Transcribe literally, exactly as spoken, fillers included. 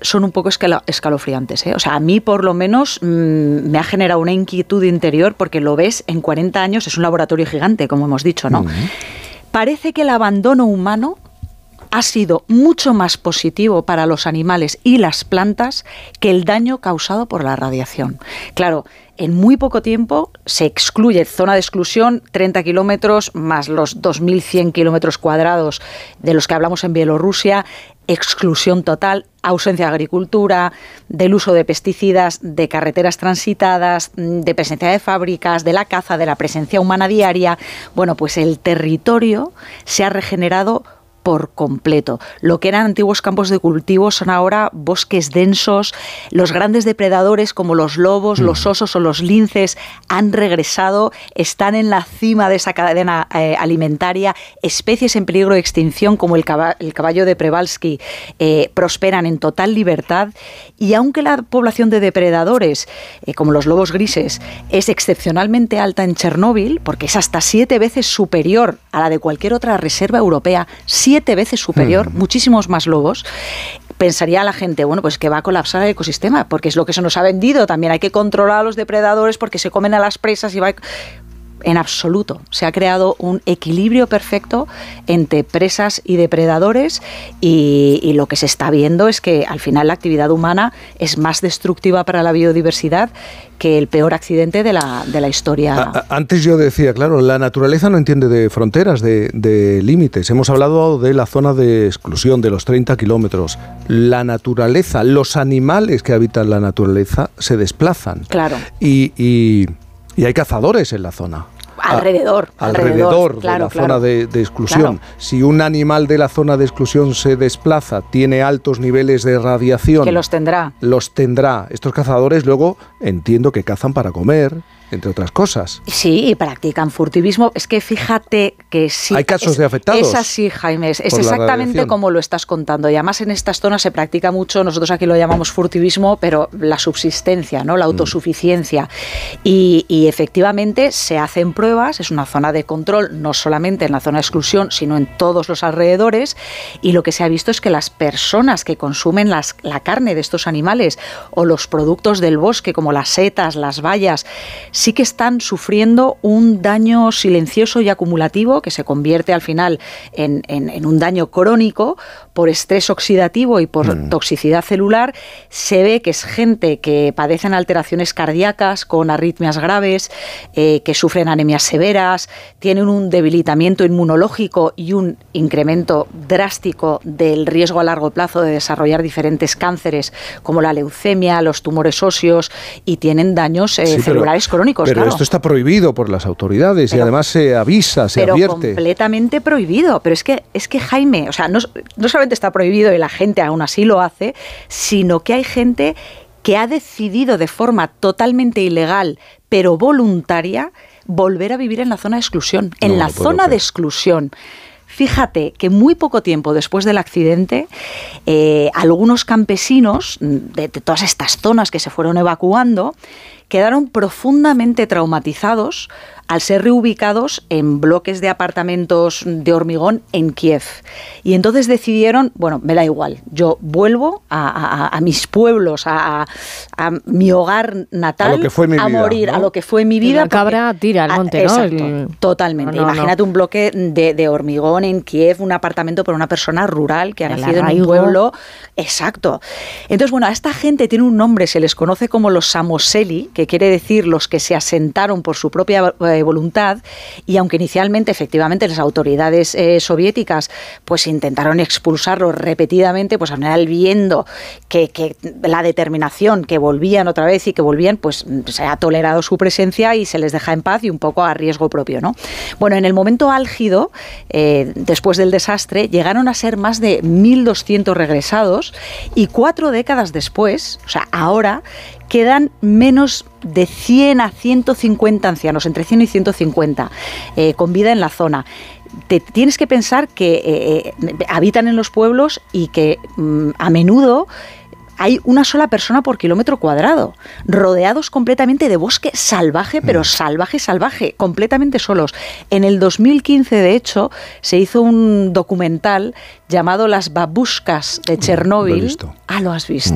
son un poco escala- escalofriantes, ¿eh? O sea, a mí por lo menos mmm, me ha generado una inquietud interior porque lo ves en cuarenta años, es un laboratorio gigante, como hemos dicho, ¿no? Uh-huh. Parece que el abandono humano ha sido mucho más positivo para los animales y las plantas que el daño causado por la radiación. Claro, en muy poco tiempo se excluye, zona de exclusión, treinta kilómetros más los dos mil cien kilómetros cuadrados de los que hablamos en Bielorrusia, exclusión total, ausencia de agricultura, del uso de pesticidas, de carreteras transitadas, de presencia de fábricas, de la caza, de la presencia humana diaria. Bueno, pues el territorio se ha regenerado por completo. Lo que eran antiguos campos de cultivo son ahora bosques densos. Los grandes depredadores como los lobos, mm. los osos o los linces han regresado, están en la cima de esa cadena eh, alimentaria. Especies en peligro de extinción como el, cab- el caballo de Przewalski eh, prosperan en total libertad. Y aunque la población de depredadores, eh, como los lobos grises, es excepcionalmente alta en Chernóbil, porque es hasta siete veces superior a la de cualquier otra reserva europea, siete veces superior, hmm. muchísimos más lobos, pensaría la gente, bueno, pues que va a colapsar el ecosistema, porque es lo que se nos ha vendido. También hay que controlar a los depredadores porque se comen a las presas y va... En absoluto. Se ha creado un equilibrio perfecto entre presas y depredadores y, y lo que se está viendo es que al final la actividad humana es más destructiva para la biodiversidad que el peor accidente de la, de la historia. A, a, antes yo decía, claro, la naturaleza no entiende de fronteras, de, de límites. Hemos hablado de la zona de exclusión, de los treinta kilómetros. La naturaleza, los animales que habitan la naturaleza se desplazan. Claro. Y... y Y hay cazadores en la zona. Alrededor. A, alrededor, alrededor claro, de la claro. zona de, de exclusión. Claro. Si un animal de la zona de exclusión se desplaza, tiene altos niveles de radiación. Que los tendrá. Los tendrá. Estos cazadores luego entiendo que cazan para comer, entre otras cosas. Sí, y practican furtivismo. Es que fíjate que sí. ¿Hay casos es, de afectados? Es así, Jaime. Es exactamente como lo estás contando. Y además en estas zonas se practica mucho, nosotros aquí lo llamamos furtivismo, pero la subsistencia, ¿no? La autosuficiencia. Mm. Y, y efectivamente se hacen pruebas, es una zona de control, no solamente en la zona de exclusión, sino en todos los alrededores. Y lo que se ha visto es que las personas que consumen las, la carne de estos animales o los productos del bosque, como las setas, las bayas, sí que están sufriendo un daño silencioso y acumulativo que se convierte al final en, en, en un daño crónico por estrés oxidativo y por mm. toxicidad celular. Se ve que es gente que padecen alteraciones cardíacas con arritmias graves, eh, que sufren anemias severas, tienen un debilitamiento inmunológico y un incremento drástico del riesgo a largo plazo de desarrollar diferentes cánceres como la leucemia, los tumores óseos y tienen daños eh, sí, celulares pero... crónicos. Pero claro. esto está prohibido por las autoridades pero, y además se avisa, se pero advierte. Pero completamente prohibido. Pero es que, es que Jaime, o sea, no, no solamente está prohibido y la gente aún así lo hace, sino que hay gente que ha decidido de forma totalmente ilegal, pero voluntaria, volver a vivir en la zona de exclusión. En no, la zona creer. de exclusión. Fíjate que muy poco tiempo después del accidente, eh, algunos campesinos de, de todas estas zonas que se fueron evacuando quedaron profundamente traumatizados al ser reubicados en bloques de apartamentos de hormigón en Kiev. Y entonces decidieron, bueno, me da igual, yo vuelvo a, a, a mis pueblos, a, a, a mi hogar natal, a, lo que fue mi a vida, morir, ¿no? a lo que fue mi vida. La cabra porque, tira al monte, ¿no? Exacto, el... totalmente. No, no, Imagínate no. un bloque de, de hormigón en Kiev, un apartamento para una persona rural que ha el nacido arraigo. en un pueblo. Exacto. Entonces, bueno, a esta gente tiene un nombre, se les conoce como los Samoseli, que quiere decir los que se asentaron por su propia eh, voluntad, y aunque inicialmente, efectivamente, las autoridades eh, soviéticas pues intentaron expulsarlos repetidamente, pues al final viendo que, que la determinación que volvían otra vez y que volvían, pues se ha tolerado su presencia y se les deja en paz y un poco a riesgo propio, ¿no? Bueno, en el momento álgido, eh, después del desastre, llegaron a ser más de mil doscientos regresados y cuatro décadas después, o sea, ahora, quedan menos de cien a ciento cincuenta ancianos, entre cien y ciento cincuenta, eh, con vida en la zona. Te tienes que pensar que eh, habitan en los pueblos y que mm, a menudo hay una sola persona por kilómetro cuadrado, rodeados completamente de bosque salvaje, pero salvaje, salvaje, completamente solos. En el dos mil quince, de hecho, se hizo un documental llamado Las babushkas de Chernóbil. Lo he visto. Ah, lo has visto.